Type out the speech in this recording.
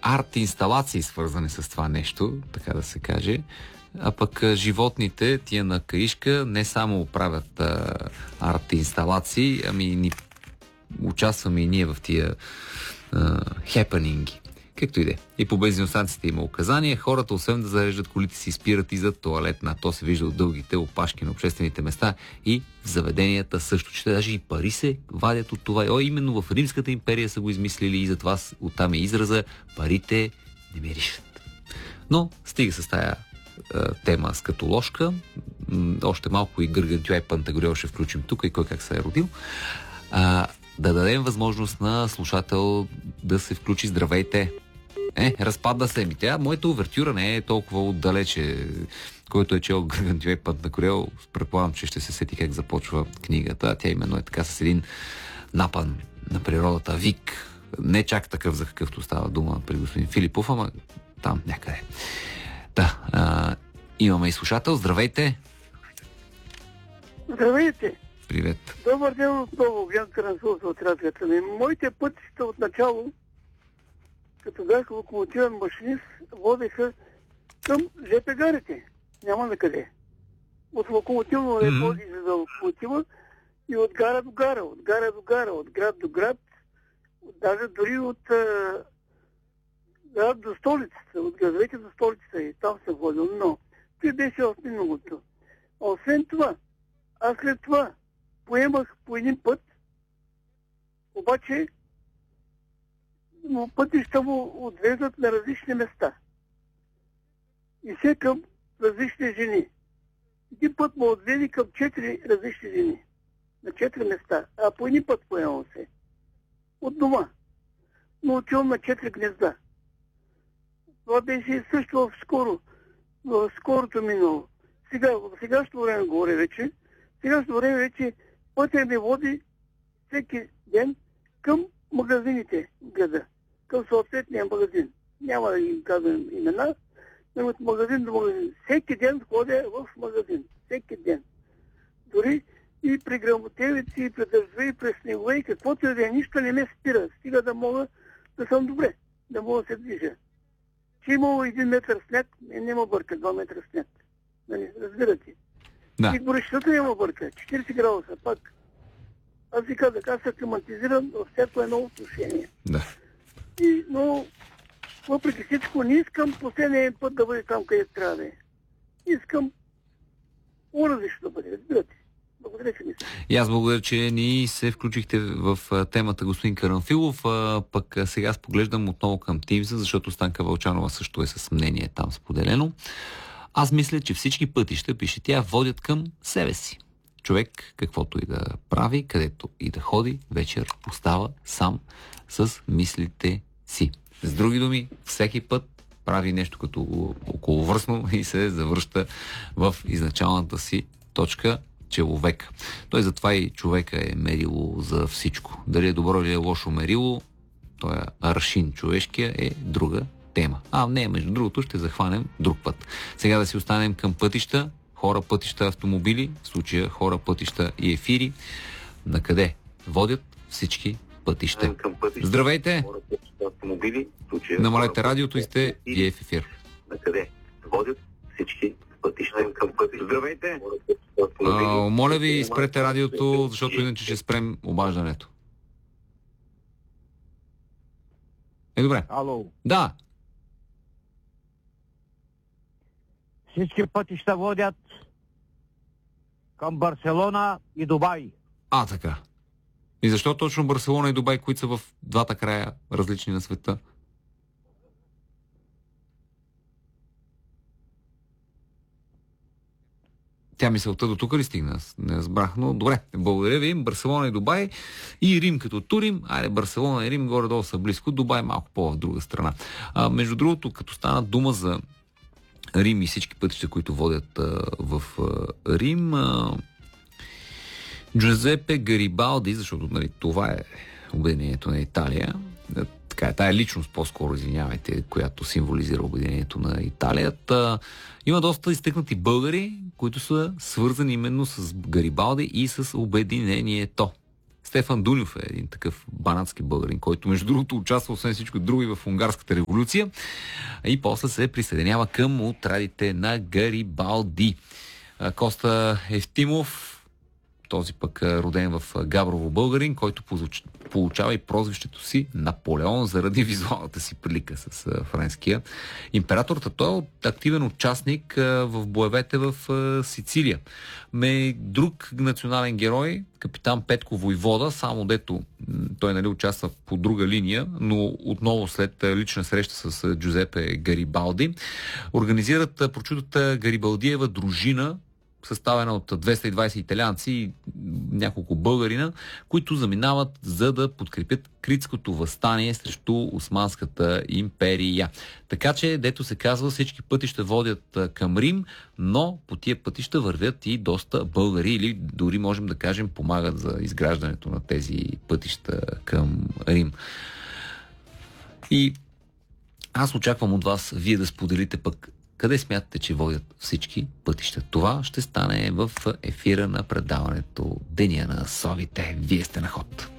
арт-инсталации, свързани с това нещо, така да се каже. А пък животните, тия на каишка, не само правят арт-инсталации, ами участваме и ние в тия хепанинги. Както и де. И по бензиностанциите има указания. Хората, освен да зареждат колите си, спират и за тоалетна. То се вижда от дългите опашки на обществените места и в заведенията също. Че даже и пари се вадят от това. Именно в Римската империя са го измислили и затова оттам е израза парите не миришат. Но стига с тая тема с като ложка. Още малко и Гаргантюа и Пантагорел ще включим тук и кой как се е родил. Да дадем възможност на слушател да се включи. Здравейте! Разпадна се ми. Моята увертюра не е толкова отдалече. Който е чел Гаргантюа и Пантагорел, предполагам, че ще се сети как започва книгата. Тя именно е така с един напън на природата, вик. Не чак такъв, за какъвто става дума при господин Филипов, ама там някъде. Да, имаме и слушател. Здравейте! Здравейте! Привет! Добър ден отново, Гян Карансулов от радията ми. Моите пътища от начало, като бях локомотивен машинист, водеха към ЖП гарите. Няма на къде. От локомотивно депо за локомотива и от гара до гара, от гара до гара, от град до град, даже дори от град до столицата, от градовете до столицата и там се водил. Но това беше още многото. Освен това, аз след това поемах по един път, обаче пътища му отвеждат на различни места. И все към различни жени. Един път му отведи към 4 различни жени. На 4 места. А по един път поемам се. От дома. Но отивам на 4 гнезда. Това беше също в скорото минало. Сега, в сегашното време говоря вече. В сегашното време вече пътя ми води всеки ден към магазините града. Към съответния магазин. Няма да ги казвам имена, но от магазин до магазин. Всеки ден ходя в магазин. Всеки ден. Дори и при грамотевици, и при дъждове, и при снегове, и каквото и да е, нищо не ме спира. Стига да мога да съм добре, да мога да се движа. Че имало 1 метър сняг, няма бърка 2 метра сняг. Нали, разбирате. Да. И горещата няма бърка. 40 градуса пак. Аз ви казах, аз се климатизирам във всяко едно отношение. Да. Но въпреки всичко не искам последния път да бъде там, където трябва да е. Искам по-различно да бъде, разбирате. Благодаря, че ми се. И аз благодаря, че ни се включихте в темата, господин Карамфилов. Пък сега поглеждам отново към Тимса, защото Станка Вълчанова също е с мнение там споделено. Аз мисля, че всички пътища, пише тя, водят към себе си. Човек, каквото и да прави, където и да ходи, вечер остава сам с мислите си. С други думи, всеки път прави нещо като околовръстно и се завръща в изначалната си точка човек. Той затова и човека е мерило за всичко. Дали е добро или е лошо мерило, той е аршин човешкия, е друга тема. Не, между другото ще захванем друг път. Сега да си останем към пътища, хора, пътища, автомобили, в случая хора, пътища и ефири. На къде водят всички пътища? Здравейте! Хора, пътища, автомобили, в случая... Намалете радиото и сте вие в ефир. На къде водят всички пътища към пътища? Здравейте! Моля ви, спрете радиото, защото иначе ще спрем обаждането. Добре. Ало. Да. Всички пътища водят към Барселона и Дубай. Така. И защо точно Барселона и Дубай, които са в двата края различни на света? Тя мисълта до тук ли стигна? Не разбрах, но добре. Благодаря ви. Барселона и Дубай и Рим като турим. Барселона и Рим горе-долу са близко. Дубай малко по-в друга страна. Между другото, като стана дума за Рим и всички пътища, които водят в Рим, Джузепе Гарибалди, защото това е обединението на Италия, тая личност по-скоро, извинявайте, която символизира обединението на Италия. Има доста изтъкнати българи, които са свързани именно с Гарибалди и с обединението. Стефан Дунев е един такъв банатски българин, който между другото участва освен всичко друго и в унгарската революция и после се присъединява към отрядите на Гарибалди. Коста Евтимов, този пък роден в Габрово българин, който получава и прозвището си Наполеон заради визуалната си прилика с френския император. Той е активен участник в боевете в Сицилия. Друг национален герой, капитан Петко Войвода, само дето той участва по друга линия, но отново след лична среща с Джузепе Гарибалди, организират прочутата Гарибалдиева дружина, съставена от 220 италианци и няколко българина, които заминават за да подкрепят критското въстание срещу Османската империя. Така че, дето се казва, всички пътища водят към Рим, но по тия пътища вървят и доста българи, или дори можем да кажем помагат за изграждането на тези пътища към Рим. И аз очаквам от вас вие да споделите пък къде смятате, че водят всички пътища. Това ще стане в ефира на предаването Деня на совите. Вие сте на ход.